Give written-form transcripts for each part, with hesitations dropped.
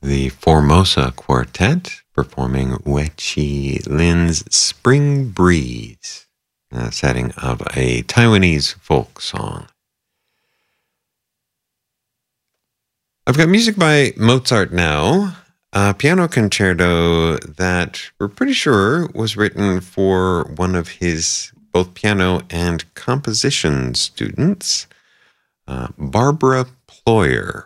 the Formosa Quartet performing Wechi Lin's Spring Breeze, a setting of a Taiwanese folk song. I've got music by Mozart now, a piano concerto that we're pretty sure was written for one of his both piano and composition students, Barbara Ployer.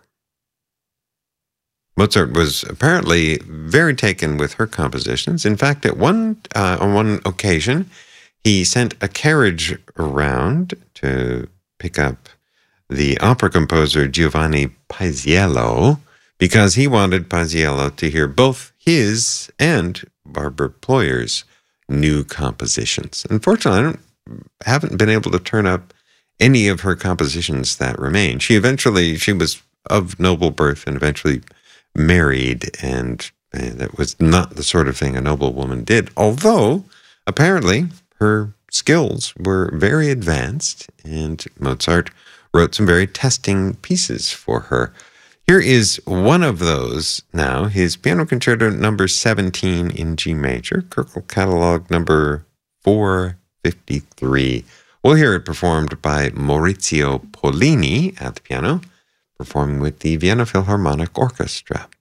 Mozart was apparently very taken with her compositions. In fact, on one occasion, he sent a carriage around to pick up the opera composer Giovanni Paisiello because he wanted Paisiello to hear both his and Barbara Ployer's new compositions. Unfortunately, I haven't been able to turn up any of her compositions that remain. She was of noble birth and eventually married, and that was not the sort of thing a noble woman did, although apparently her skills were very advanced, and Mozart wrote some very testing pieces for her. Here is one of those now, his Piano Concerto number 17 in G major, Köchel Catalog number 453. We'll hear it performed by Maurizio Pollini at the piano, performing with the Vienna Philharmonic Orchestra.